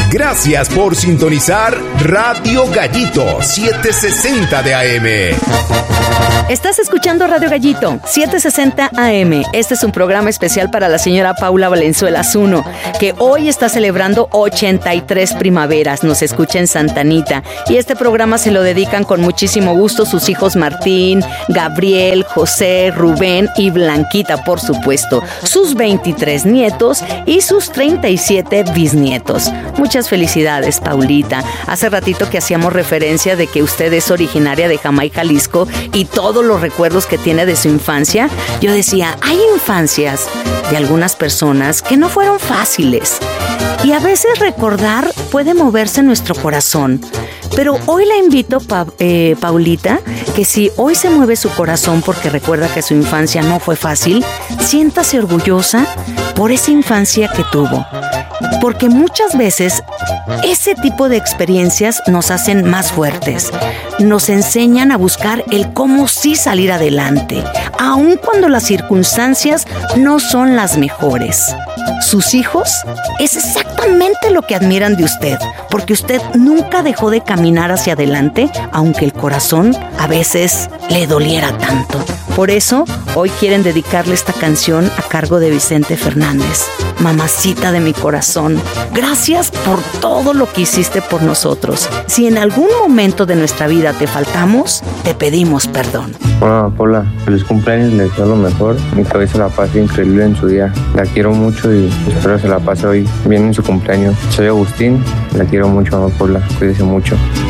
Gracias por sintonizar Radio Gallito 760 de AM. Estás escuchando Radio Gallito 760 AM. Este es un programa especial para la señora Paula Valenzuela Zuno, que hoy está celebrando 83 primaveras. Nos escucha en Santa Anita. Y este programa se lo dedican con muchísimo gusto sus hijos Martín, Gabriel, José, Rubén y Blanquita, por supuesto. Sus 23 nietos y sus 37 bisnietos. Muchas felicidades, Paulita. Hace ratito que hacíamos referencia de que usted es originaria de Jamay, Jalisco, y todos los recuerdos que tiene de su infancia. Yo decía, hay infancias de algunas personas que no fueron fáciles. Y a veces recordar puede moverse nuestro corazón. Pero hoy la invito, Paulita, que si hoy se mueve su corazón porque recuerda que su infancia no fue fácil, siéntase orgullosa por esa infancia que tuvo. Porque muchas veces ese tipo de experiencias nos hacen más fuertes. Nos enseñan a buscar el cómo sí salir adelante, aun cuando las circunstancias no son las mejores. Sus hijos es exactamente lo que admiran de usted, porque usted nunca dejó de caminar hacia adelante, aunque el corazón a veces le doliera tanto. Por eso, hoy quieren dedicarle esta canción a cargo de Vicente Fernández. Mamacita de mi corazón, gracias por todo lo que hiciste por nosotros. Si en algún momento de nuestra vida te faltamos, te pedimos perdón. Hola, Paula, feliz cumpleaños, le deseo lo mejor y que hoy se la pase increíble en su día. La quiero mucho y espero se la pase hoy bien en su cumpleaños. Soy Agustín, la quiero mucho, Paula, cuídese mucho.